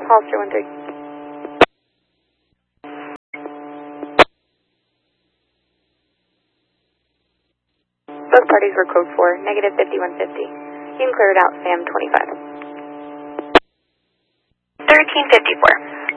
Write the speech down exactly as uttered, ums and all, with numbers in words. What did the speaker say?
Hollister one three. Both parties were code four, negative fifty-one fifty. You can clear it out, Sam twenty-five. thirteen fifty-four.